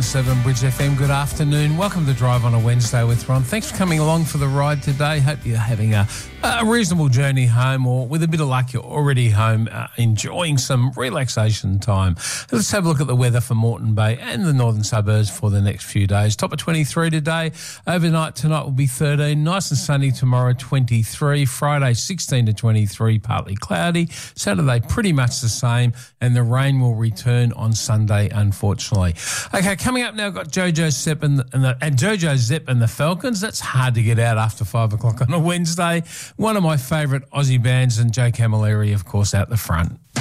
91.7 Bridge FM. Good afternoon. Welcome to Drive on a Wednesday with Ron. Thanks for coming along for the ride today. Hope you're having a reasonable journey home, or with a bit of luck, you're already home enjoying some relaxation time. Let's have a look at the weather for Moreton Bay and the northern suburbs for the next few days. Top of 23 today. Overnight tonight will be 13. Nice and sunny tomorrow, 23. Friday, 16 to 23, partly cloudy. Saturday, pretty much the same. And the rain will return on Sunday, unfortunately. Okay, coming up now, I've got Jojo Zep and the Falcons. That's hard to get out after 5 o'clock on a Wednesday. One of my favourite Aussie bands, and Joe Camilleri, of course, out the front.